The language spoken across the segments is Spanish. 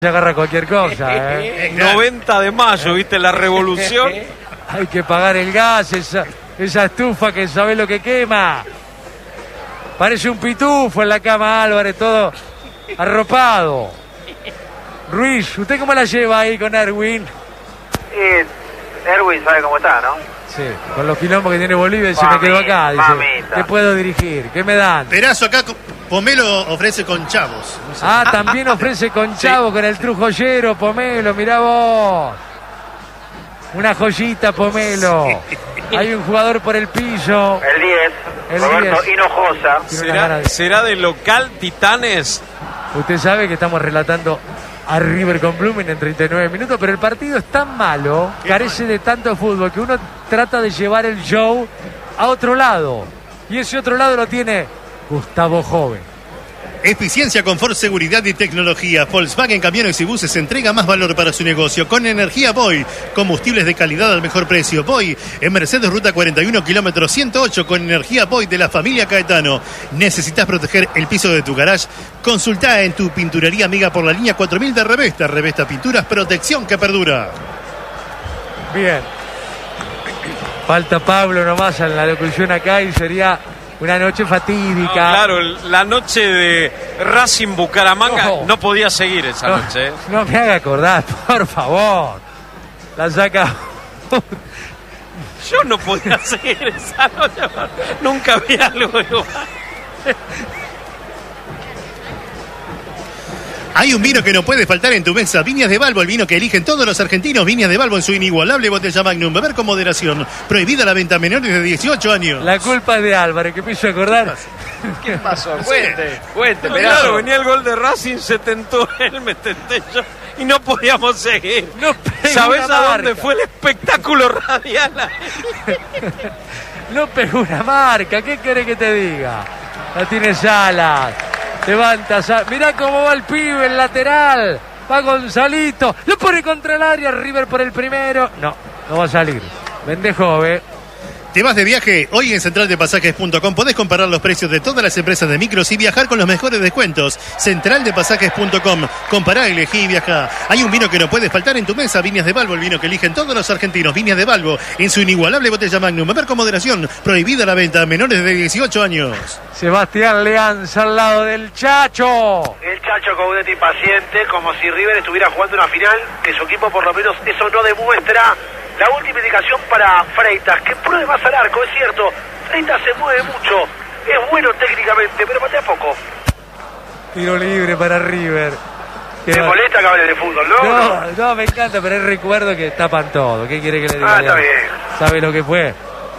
Se agarra cualquier cosa, 90 de mayo, ¿viste? La revolución. Hay que pagar el gas, esa estufa que sabe lo que quema. Parece un pitufo en la cama, Álvarez, todo arropado. Ruiz, ¿usted cómo la lleva ahí con Erwin? Erwin sabe cómo está, ¿no? Sí, con los quilombos que tiene Bolivia y se me quedó acá. Dice, ¿qué puedo dirigir? ¿Qué me dan? Perazo acá, Pomelo ofrece con chavos. No sé. Ah, también ofrece con chavo, sí. Con el trujoyero, Pomelo, mirá vos. Una joyita, Pomelo. Sí. Hay un jugador por el piso. El 10, Roberto Hinojosa. ¿Será de local Titanes? Usted sabe que estamos relatando a River con Blooming en 39 minutos, pero el partido es tan malo, carece de tanto fútbol, que uno trata de llevar el show a otro lado. Y ese otro lado lo tiene Gustavo Joven. Eficiencia, confort, seguridad y tecnología. Volkswagen Camiones y Buses entrega más valor para su negocio con energía Boy. Combustibles de calidad al mejor precio. Boy en Mercedes Ruta 41, kilómetro 108, con energía Boy de la familia Caetano. ¿Necesitas proteger el piso de tu garage? Consulta en tu pinturería amiga por la línea 4000 de Revesta. Revesta Pinturas, protección que perdura. Bien. Falta Pablo nomás en la locución acá y sería una noche fatídica. No, claro, la noche de Racing Bucaramanga no podía seguir esa noche. No me haga acordar, por favor. La saca. Yo no podía seguir esa noche. Nunca vi algo igual. Hay un vino que no puede faltar en tu mesa. Viñas de Balbo, el vino que eligen todos los argentinos. Viñas de Balbo en su inigualable botella Magnum. Beber con moderación. Prohibida la venta a menores de 18 años. La culpa es de Álvarez, que me hizo acordar. ¿Qué pasó? Cuente. No, claro, venía el gol de Racing, se tentó él, me tenté yo y no podíamos seguir. No. ¿Sabés a dónde fue el espectáculo radial? No pegó una marca. ¿Qué querés que te diga? La tiene Salas. Levanta, mirá cómo va el pibe, el lateral. Va Gonzalito, lo pone contra el área. River por el primero. No va a salir. Vende Jove. ¿Te vas de viaje? Hoy en centraldepasajes.com podés comparar los precios de todas las empresas de micros y viajar con los mejores descuentos. Centraldepasajes.com. Compará, elegí y viajá. Hay un vino que no puede faltar en tu mesa. Viñas de Balbo, el vino que eligen todos los argentinos. Viñas de Balbo en su inigualable botella Magnum. Beber con moderación. Prohibida la venta a menores de 18 años. Sebastián Leanza al lado del Chacho. El Chacho Coudet impaciente, como si River estuviera jugando una final, que su equipo por lo menos eso no demuestra. La última indicación para Freitas, que pruebe más al arco, es cierto. Freitas se mueve mucho, es bueno técnicamente, pero patea poco. Tiro libre para River. ¿Te molesta que hable de fútbol, no? No, me encanta, pero es recuerdo que tapan todo. ¿Qué quiere que le diga? Está bien. ¿Sabe lo que fue?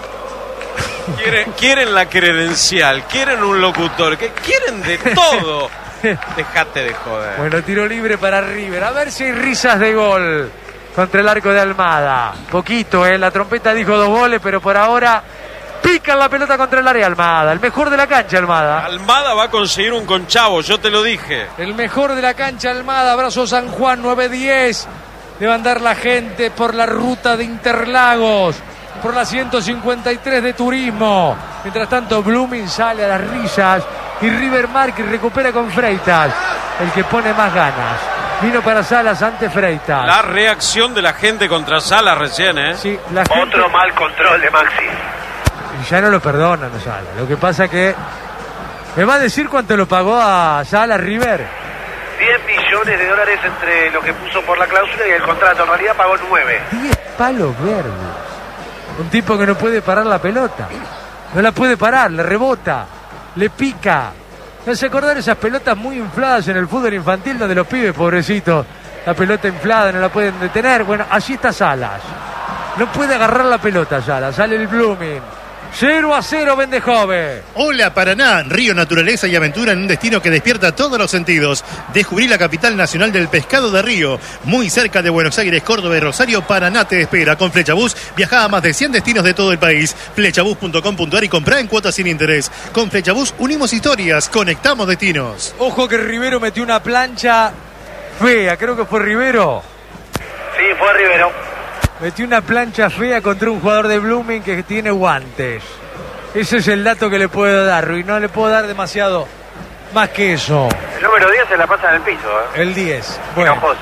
Quieren la credencial, quieren un locutor, que quieren de todo. Dejate de joder. Bueno, tiro libre para River. A ver si hay risas de gol contra el arco de Almada. Poquito, la trompeta dijo 2 goles, pero por ahora pican la pelota contra el área. Almada, el mejor de la cancha, Almada. Almada va a conseguir un conchavo, yo te lo dije. El mejor de la cancha, Almada. Abrazo San Juan, 9-10. Le va a andar la gente por la ruta de Interlagos, por la 153 de Turismo. Mientras tanto, Blooming sale a las risas y River Marque recupera con Freitas, el que pone más ganas. Vino para Salas ante Freitas. La reacción de la gente contra Salas recién, Sí, la gente... Otro mal control de Maxi. Ya no lo perdonan a Salas. Lo que pasa que... ¿Me va a decir cuánto lo pagó a Salas River? 10 millones de dólares entre lo que puso por la cláusula y el contrato. En realidad pagó 9. 10 palos verdes. Un tipo que no puede parar la pelota. No la puede parar, le rebota, le pica. ¿No se acordar esas pelotas muy infladas en el fútbol infantil donde los pibes, pobrecitos, la pelota inflada no la pueden detener? Bueno, allí está Salas. No puede agarrar la pelota Salas. Sale el Blooming. 0-0 vende Jove. Hola Paraná, río, naturaleza y aventura en un destino que despierta todos los sentidos. Descubrí la capital nacional del pescado de río. Muy cerca de Buenos Aires, Córdoba y Rosario, Paraná te espera. Con Flechabús viaja a más de 100 destinos de todo el país. Flechabús.com.ar y comprá en cuotas sin interés. Con Flechabús unimos historias, conectamos destinos. Ojo que Rivero metió una plancha fea, creo que fue Rivero. Sí, fue Rivero. Metió una plancha fea contra un jugador de Blooming que tiene guantes. Ese es el dato que le puedo dar, y no le puedo dar demasiado más que eso. Lo número 10 se la pasa en el piso. El 10. Bueno. Hinojosa.